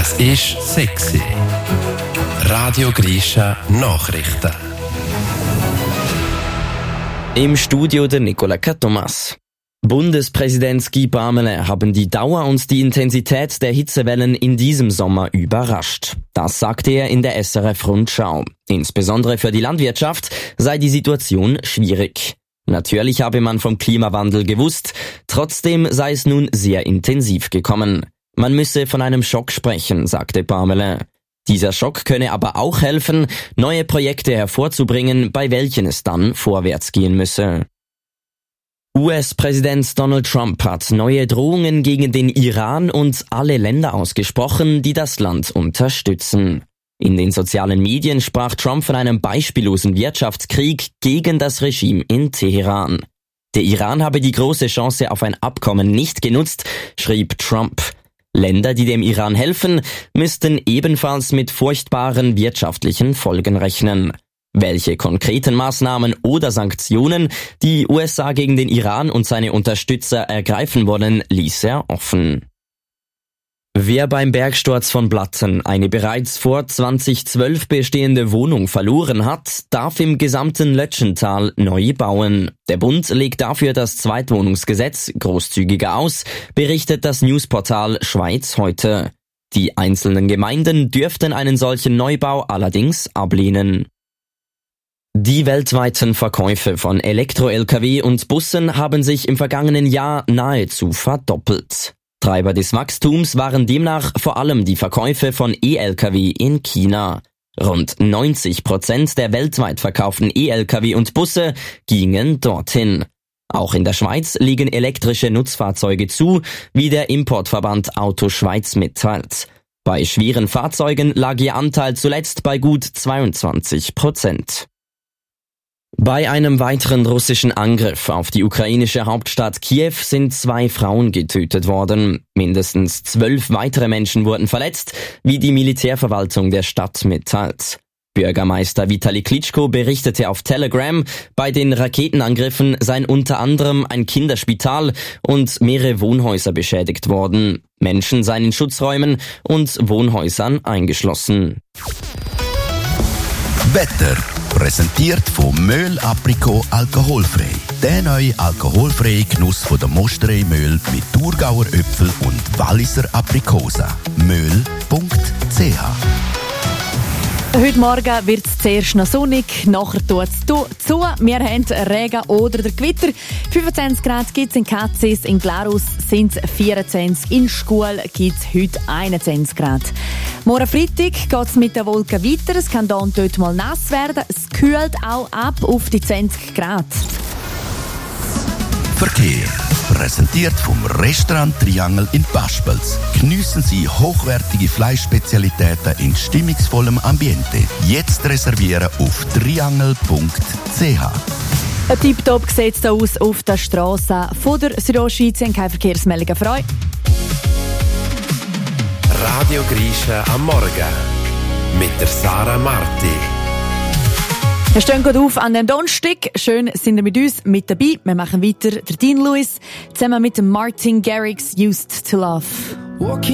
Es ist sexy. Radio Grisha Nachrichten. Im Studio der Nicola Thomas. Bundespräsident Guy Parmelin haben die Dauer und die Intensität der Hitzewellen in diesem Sommer überrascht. Das sagte er in der SRF-Rundschau. Insbesondere für die Landwirtschaft sei die Situation schwierig. Natürlich habe man vom Klimawandel gewusst, trotzdem sei es nun sehr intensiv gekommen. Man müsse von einem Schock sprechen, sagte Parmelin. Dieser Schock könne aber auch helfen, neue Projekte hervorzubringen, bei welchen es dann vorwärts gehen müsse. US-Präsident Donald Trump hat neue Drohungen gegen den Iran und alle Länder ausgesprochen, die das Land unterstützen. In den sozialen Medien sprach Trump von einem beispiellosen Wirtschaftskrieg gegen das Regime in Teheran. Der Iran habe die große Chance auf ein Abkommen nicht genutzt, schrieb Trump. Länder, die dem Iran helfen, müssten ebenfalls mit furchtbaren wirtschaftlichen Folgen rechnen. Welche konkreten Maßnahmen oder Sanktionen die USA gegen den Iran und seine Unterstützer ergreifen wollen, ließ er offen. Wer beim Bergsturz von Blatten eine bereits vor 2012 bestehende Wohnung verloren hat, darf im gesamten Lötschental neu bauen. Der Bund legt dafür das Zweitwohnungsgesetz großzügiger aus, berichtet das Newsportal Schweiz heute. Die einzelnen Gemeinden dürften einen solchen Neubau allerdings ablehnen. Die weltweiten Verkäufe von Elektro-Lkw und Bussen haben sich im vergangenen Jahr nahezu verdoppelt. Treiber des Wachstums waren demnach vor allem die Verkäufe von E-Lkw in China. Rund 90% der weltweit verkauften E-Lkw und Busse gingen dorthin. Auch in der Schweiz legen elektrische Nutzfahrzeuge zu, wie der Importverband Auto Schweiz mitteilt. Bei schweren Fahrzeugen lag ihr Anteil zuletzt bei gut 22%. Bei einem weiteren russischen Angriff auf die ukrainische Hauptstadt Kiew sind 2 Frauen getötet worden. Mindestens 12 weitere Menschen wurden verletzt, wie die Militärverwaltung der Stadt mitteilt. Bürgermeister Vitali Klitschko berichtete auf Telegram, bei den Raketenangriffen seien unter anderem ein Kinderspital und mehrere Wohnhäuser beschädigt worden. Menschen seien in Schutzräumen und Wohnhäusern eingeschlossen. Wetter präsentiert von Möhl Aprikot alkoholfrei. Der neue alkoholfreie Genuss von der Mosterei Möhl mit Thurgauer Äpfel und Walliser Aprikosen. Möhl.ch. Heute Morgen wird es zuerst noch sonnig, nachher tut es zu. Wir haben Regen oder Gewitter. 25 Grad gibt es in Katzis, in Glarus sind es 24, in Schkuhl gibt es heute 21 Grad. Morgen Freitag geht es mit den Wolken weiter, es kann da und dort mal nass werden, es kühlt auch ab auf die 20 Grad. Verkehr. Präsentiert vom Restaurant Triangel in Paspels. Geniessen Sie hochwertige Fleischspezialitäten in stimmungsvollem Ambiente. Jetzt reservieren auf triangel.ch. Ein Tipptopp sieht es aus auf der Straße von der Südostschweiz. Keine Verkehrsmeldungen für euch. Radio Grisha am Morgen mit der Sarah Marti. Wir stehen gut auf an den Donnerstag. Schön sind ihr mit uns mit dabei. Wir machen weiter der Dean Lewis zusammen mit dem Martin Garrix Used to Love.